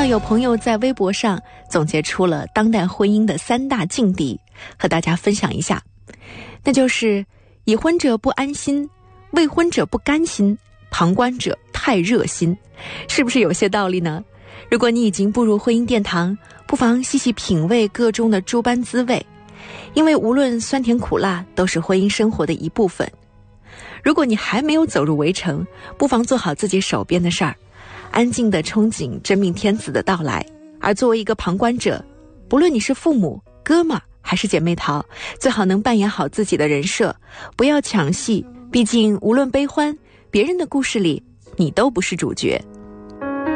有朋友在微博上总结出了当代婚姻的3大境地，和大家分享一下。那就是已婚者不安心，未婚者不甘心，旁观者太热心。是不是有些道理呢？如果你已经步入婚姻殿堂，不妨细细品味个中的诸般滋味，因为无论酸甜苦辣都是婚姻生活的一部分。如果你还没有走入围城，不妨做好自己手边的事儿，安静地憧憬真命天子的到来。而作为一个旁观者，不论你是父母、哥们儿还是姐妹淘，最好能扮演好自己的人设，不要抢戏，毕竟无论悲欢，别人的故事里你都不是主角。